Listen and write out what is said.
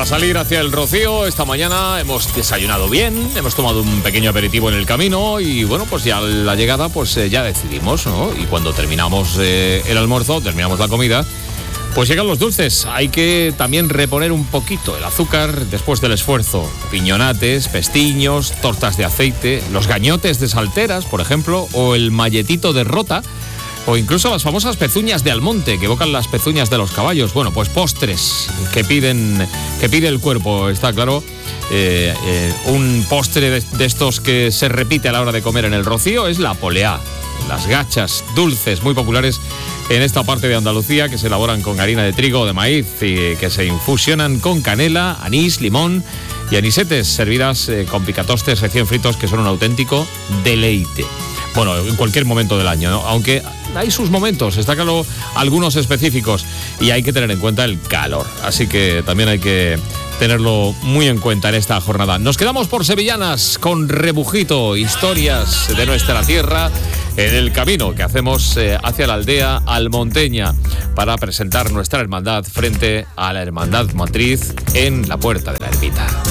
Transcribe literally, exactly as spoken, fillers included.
salir hacia el Rocío. Esta mañana hemos desayunado bien, hemos tomado un pequeño aperitivo en el camino y bueno, pues ya a la llegada pues eh, ya decidimos, ¿no? Y cuando terminamos eh, el almuerzo, terminamos la comida, pues llegan los dulces. Hay que también reponer un poquito el azúcar después del esfuerzo. Piñonates, pestiños, tortas de aceite, los gañotes de salteras, por ejemplo, o el malletito de rota, o incluso las famosas pezuñas de Almonte, que evocan las pezuñas de los caballos. Bueno, pues postres que piden, que pide el cuerpo, está claro. Eh, eh, un postre de, de estos que se repite a la hora de comer en el Rocío es la poleá. Las gachas dulces muy populares en esta parte de Andalucía, que se elaboran con harina de trigo o de maíz y que se infusionan con canela, anís, limón y anisetes, servidas eh, con picatostes recién fritos, que son un auténtico deleite. Bueno, en cualquier momento del año, ¿no? Aunque hay sus momentos, está claro, algunos específicos, y hay que tener en cuenta el calor. Así que también hay que tenerlo muy en cuenta en esta jornada. Nos quedamos por Sevillanas con Rebujito, historias de nuestra tierra en el camino que hacemos eh, hacia la aldea almonteña para presentar nuestra hermandad frente a la hermandad matriz en la Puerta de la Ermita.